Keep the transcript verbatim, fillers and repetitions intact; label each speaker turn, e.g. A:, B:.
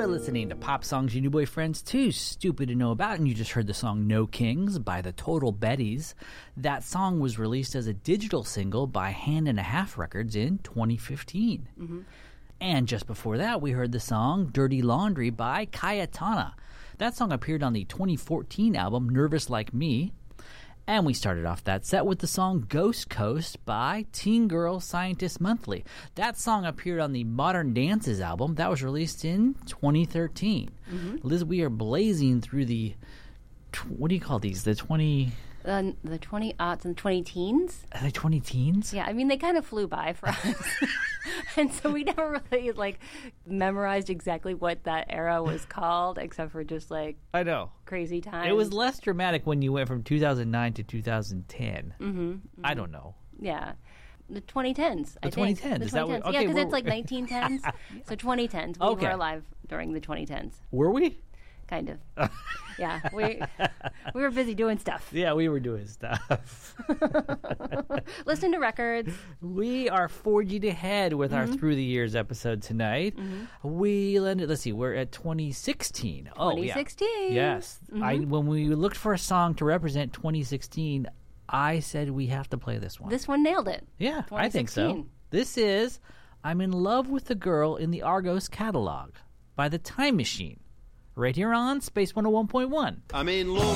A: You're listening to Pop Songs Your New Boyfriend's Too Stupid to Know About, and you just heard the song No Kings by the Total Betties. That song was released as a digital single by Hand and a Half Records in twenty fifteen. Mm-hmm. And just before that, we heard the song Dirty Laundry by Cayetana. That song appeared on the twenty fourteen album Nervous Like Me. And we started off that set with the song Ghost Coast by Teen Girl Scientist Monthly. That song appeared on the Modern Dances album that was released in twenty thirteen. Mm-hmm. Liz, we are blazing through the, what do you call these? The twenty...
B: Uh, the twenty-aughts and twenty-teens?
A: Are they twenty-teens?
B: Yeah, I mean, they kind of flew by for us. And so we never really, like, memorized exactly what that era was called, except for just, like...
A: I know.
B: Crazy times.
A: It was less dramatic when you went from two thousand nine to two thousand ten. Mm-hmm, mm-hmm. I don't know.
B: Yeah. The twenty tens,
A: the
B: I
A: twenty
B: think.
A: tens.
B: The twenty tens.
A: Okay,
B: yeah, because it's like nineteen tens. So twenty tens. We
A: okay.
B: were alive during the twenty tens.
A: Were we?
B: Kind of. Yeah, we we were busy doing stuff.
A: Yeah, we were doing stuff.
B: Listening to records.
A: We are forging ahead with mm-hmm. our Through the Years episode tonight. Mm-hmm. We landed, let's see, we're at twenty sixteen. Oh,
B: twenty sixteen.
A: Yeah. Yes. Mm-hmm. I, when we looked for a song to represent twenty sixteen, I said we have to play this one.
B: This one nailed it.
A: Yeah, I think so. This is I'm in Love with the Girl in the Argos Catalog by The Time Machine. Right here on Space one oh one point one.
C: I'm in love.